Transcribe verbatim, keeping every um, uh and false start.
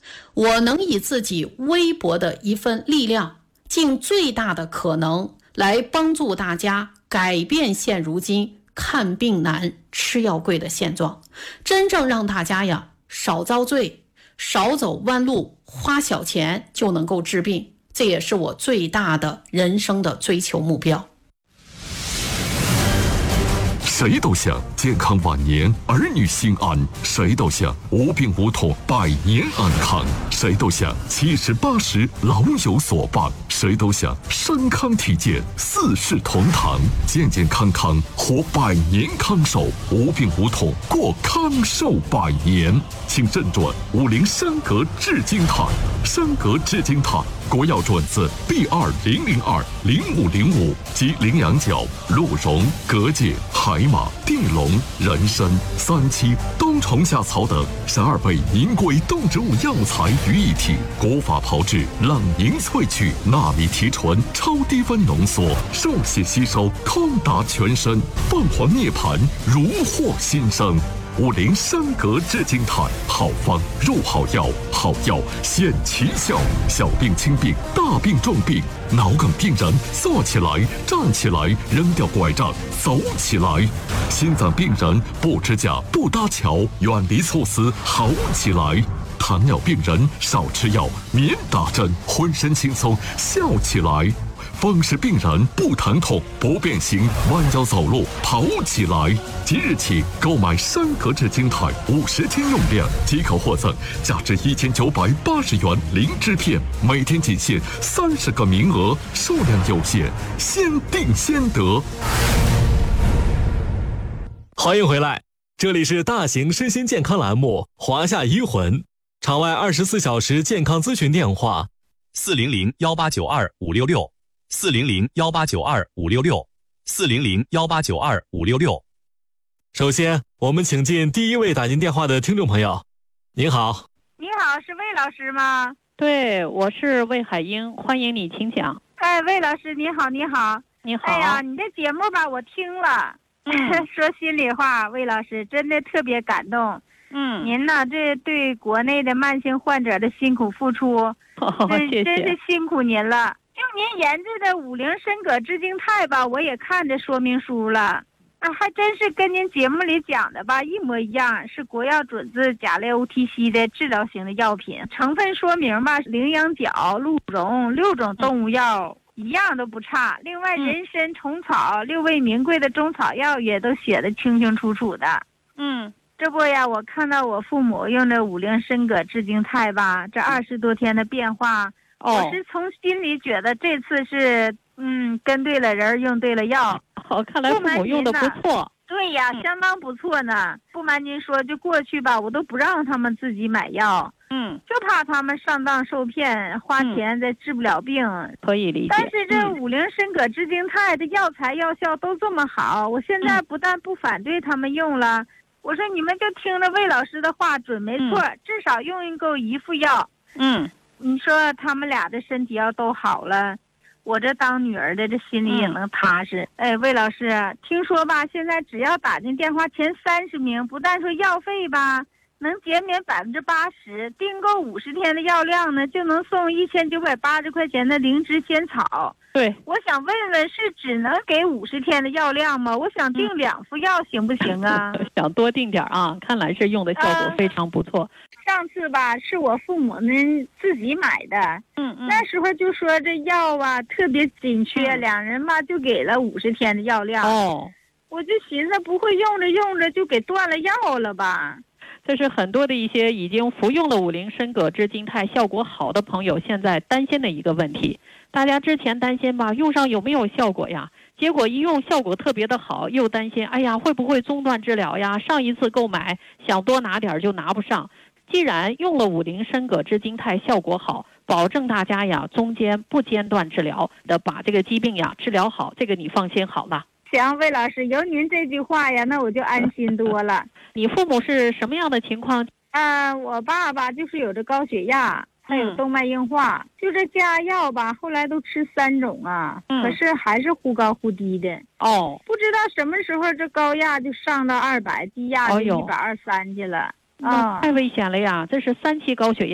我能以自己微薄的一份力量，尽最大的可能来帮助大家改变现如今看病难、吃药贵的现状，真正让大家呀少遭罪，少走弯路，花小钱就能够治病，这也是我最大的人生的追求目标。 谁都想健康晚年，儿女心安；谁都想无病无痛，百年安康；谁都想七十八十老有所伴；谁都想身康体健，四世同堂，健健康康活百年康寿，无病无痛过康寿百年。请诊断五陵山阁治惊泰，山阁治惊泰国药准字 B 二零零二零五零五及羚羊角、鹿茸、蛤蚧、海马、地龙、人参、三七、冬虫夏草等十二味名贵动植物药材于一体，国法炮制，冷凝萃取，纳米提纯，超低温浓缩，受血吸收，通达全身，凤凰涅槃，如获新生。五陵山阁治惊泰，好方入好药，好药显奇效，小病轻病，大病重病，脑梗病人坐起来站起来，扔掉拐杖走起来，心脏病人不支架不搭桥，远离猝死好起来，糖尿病人少吃药免打针，浑身轻松笑起来，风湿病人不疼痛不变形，弯腰走路跑起来。即日起购买山阁治惊泰五十斤用量即可获赠价值一千九百八十元灵芝片，每天仅限三十个名额，数量有限，先订先得。 欢迎回来，这里是大型身心健康栏目华夏医魂，场外二十四小时健康咨询电话四零零幺八九二五六六。四零零幺八九二五六六，四零零幺八九二五六六。 首先，我们请进第一位打进电话的听众朋友。您好。 你好，是魏老师吗？ 对，我是魏海英，欢迎你，请讲。 哎，魏老师，你好，你好， 你好。 哎呀，你的节目吧，我听了。嗯、说心里话，魏老师真的特别感动。 嗯， 您呢，这对国内的慢性患者的辛苦付出， 哦、 真谢谢， 真是辛苦您了。就您研制的五陵参葛治惊泰吧，我也看着说明书了，啊，还真是跟您节目里讲的吧一模一样，是国药准字甲类 O T C 的治疗型的药品，成分说明吧，羚羊角、鹿茸六种动物药、嗯、一样都不差。另外，人参、虫草、嗯、六味名贵的中草药也都写得清清楚楚的。 嗯， 这不呀，我看到我父母用的五陵参葛治惊泰吧，这二十多天的变化。 哦、 我是从心里觉得这次是嗯跟对了人，用对了药。 好，看来父母用的不错。 对呀、嗯，相当不错呢。不瞒您说，就过去吧，我都不让他们自己买药， 嗯， 就怕他们上当受骗，花钱再治不了病。 嗯、可以理解。 但是这五陵参葛治惊泰的药材药效都这么好，我现在不但不反对他们用了，嗯、我说你们就听着魏老师的话，准没错，嗯、至少用够一副药。 嗯。 你说他们俩的身体要都好了，我这当女儿的这心里也能踏实。嗯、哎，魏老师，听说吧，现在只要打进电话前三十名，不但说药费吧能减免百分之八十，订购五十天的药量呢，就能送一千九百八十块钱的灵芝仙草。 对， 我想问问，是只能给五十天的药量吗？我想订两副药行不行啊？ 想多订点啊，看来是用的效果非常不错。 呃、上次吧，是我父母们自己买的， 嗯嗯， 那时候就说这药啊特别紧缺，嗯、两人吧就给了五十天的药量。 哦， 我就寻思不会用着用着就给断了药了吧？ 这是很多的一些已经服用了五陵参葛治惊泰效果好的朋友现在担心的一个问题。大家之前担心吧，用上有没有效果呀？结果一用效果特别的好，又担心，哎呀，会不会中断治疗呀？上一次购买想多拿点就拿不上。既然用了五陵参葛治惊泰效果好，保证大家呀中间不间断治疗的把这个疾病呀治疗好，这个你放心好了。 行，魏老师，有您这句话呀，那我就安心多了。 你父母是什么样的情况？ 啊、呃，我爸爸就是有着高血压，还有动脉硬化，嗯、就这加药吧，后来都吃三种啊，嗯、可是还是忽高忽低的。 哦， 不知道什么时候这高压就上到二百，低压就一百二三去了。 啊、哦，太危险了呀！这是三期高血压。